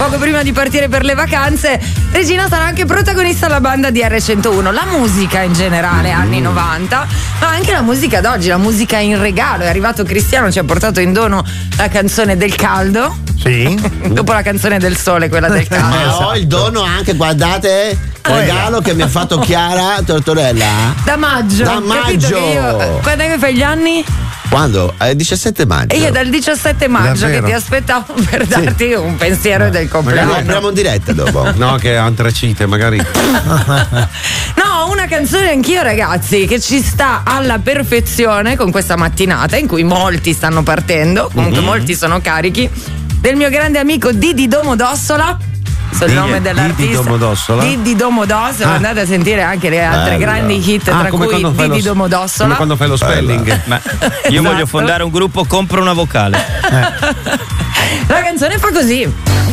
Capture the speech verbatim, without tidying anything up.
poco prima di partire per le vacanze, Regina sarà anche protagonista alla banda di erre centouno. La musica in generale, mm. anni novanta, ma anche la musica d'oggi, la musica in regalo. È arrivato Cristiano, ci ha portato in dono la canzone del caldo. Sì. Dopo la canzone del sole, quella del caldo. Ma ho il dono anche, guardate, regalo che mi ha fatto Chiara Tortorella. Da maggio. Da maggio. Io, quando è che fai gli anni? Quando? È il diciassette maggio. E io dal diciassette maggio Davvero? che ti aspettavo per darti sì. un pensiero del compleanno. Lo apriamo in diretta dopo. No, che antracite, magari. No, una canzone anch'io, ragazzi, che ci sta alla perfezione con questa mattinata in cui molti stanno partendo, comunque mm-hmm. molti sono carichi, del mio grande amico Diddy Domodossola. Il nome dell'artista Diddy Domodossola. Diddy Domodossola, ah. andate a sentire anche le altre Bello. grandi hit, ah, tra cui Diddy lo, Domodossola. Come quando fai lo spelling. Ma io esatto. voglio fondare un gruppo, compro una vocale. La canzone fa così.